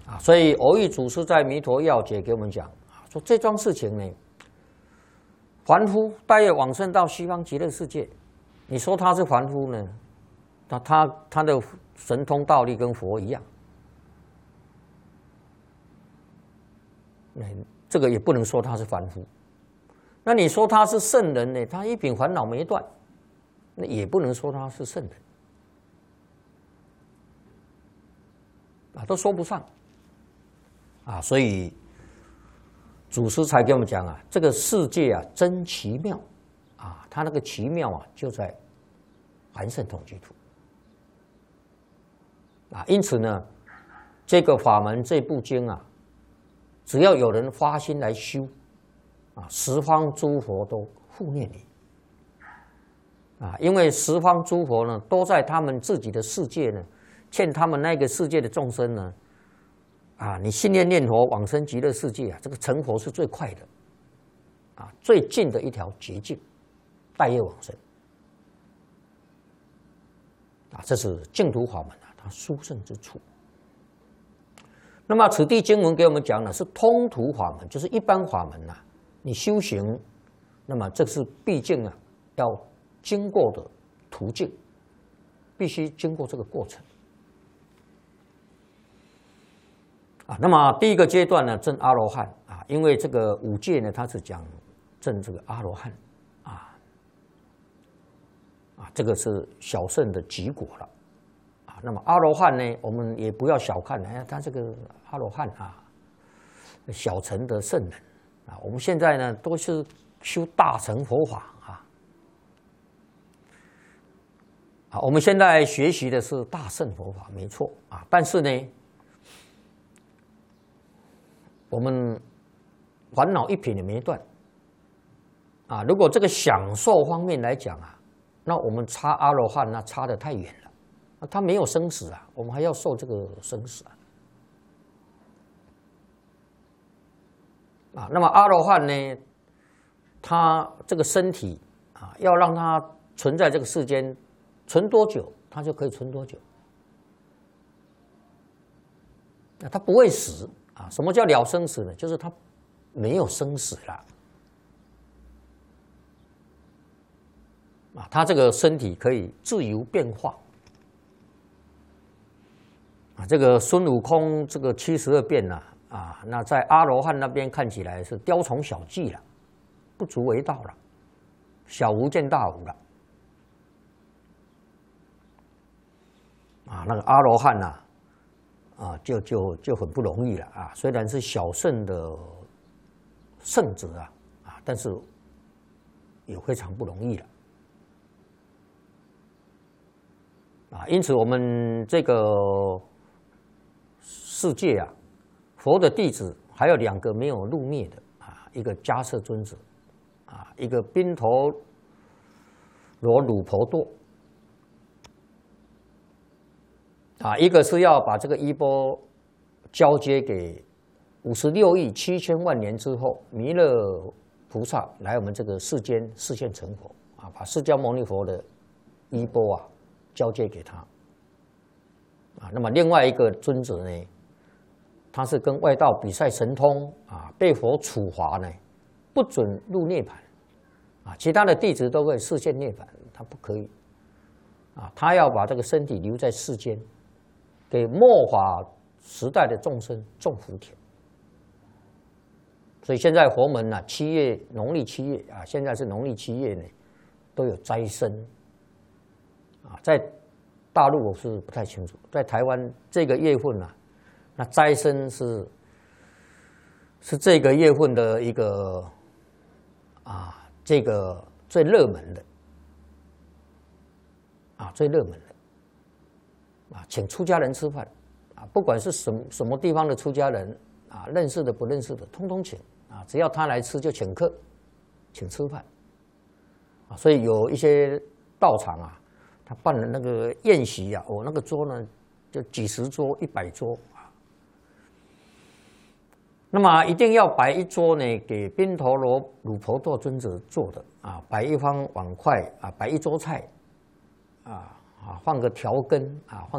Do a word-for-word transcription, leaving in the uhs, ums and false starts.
啊，所以偶益祖师在《弥陀要解》给我们讲，说这桩事情呢，凡夫待业往生到西方极乐世界，你说他是凡夫呢，那他他的神通道力跟佛一样，这个也不能说他是凡夫。那你说他是圣人呢？他一品烦恼没断，那也不能说他是圣人，啊，都说不上，啊，所以祖师才给我们讲啊，这个世界啊真奇妙，啊，他那个奇妙啊就在含圣统居土，啊，因此呢，这个法门这部经啊，只要有人发心来修。啊，十方诸佛都护念你，啊，因为十方诸佛呢，都在他们自己的世界呢，欠他们那个世界的众生呢，啊，你信念念佛往生极乐世界啊，这个成佛是最快的，啊，最近的一条捷径，待业往生，啊，这是净土法门啊，它殊胜之处。那么此地经文给我们讲的是通途法门，就是一般法门呐、啊。你修行，那么这是毕竟啊要经过的途径，必须经过这个过程啊。那么第一个阶段呢，证阿罗汉啊，因为这个五戒呢，它是讲证这个阿罗汉啊啊，这个是小圣的极果了啊。那么阿罗汉呢，我们也不要小看哎，他这个阿罗汉啊，小乘的圣人。啊，我们现在呢都是修大乘佛法啊，啊，我们现在学习的是大乘佛法，没错啊，但是呢，我们烦恼一品也没断啊。如果这个享受方面来讲啊，那我们差阿罗汉那差得太远了，啊，他没有生死啊，我们还要受这个生死啊。啊，那么阿罗汉呢，他这个身体啊，要让他存在这个世间，存多久，他就可以存多久。啊，他不会死啊。什么叫了生死呢？就是他没有生死了。啊，他这个身体可以自由变化。啊，这个孙悟空这个七十二变呐、啊。啊，那在阿罗汉那边看起来是雕虫小技了，不足为道了，小巫见大巫了。啊，那个阿罗汉呐、啊，啊，就就就很不容易了啊。虽然是小圣的圣者啊，啊，但是也非常不容易了。啊，因此我们这个世界啊。佛的弟子还有两个没有入灭的啊，一个迦叶尊者啊，一个宾陀罗鲁婆堕啊，一个是要把这个衣钵交接给五十六亿七千万年之后弥勒菩萨来我们这个世间示现成佛啊，把释迦牟尼佛的衣钵啊交接给他啊。那么另外一个尊者呢？他是跟外道比赛神通啊，被佛处罚呢，不准入涅槃啊。其他的弟子都可以示现涅槃，他不可以啊。他要把这个身体留在世间，给末法时代的众生种福田。所以现在佛门呢、啊，七月农历七月啊，现在是农历七月呢，都有斋生啊。在大陆我是不太清楚，在台湾这个月份啊。那斋生是是这个月份的一个啊，这个最热门的啊，最热门的啊，请出家人吃饭啊，不管是什么什么地方的出家人啊，认识的不认识的，通通请啊，只要他来吃就请客，请吃饭啊，所以有一些道场啊，他办的那个宴席啊，哦，那个桌呢就几十桌、一百桌。那么一定要摆一桌呢，给宾陀罗鲁婆堕尊者做的啊，摆一方碗筷啊，摆一桌菜啊啊，放个调羹啊，放。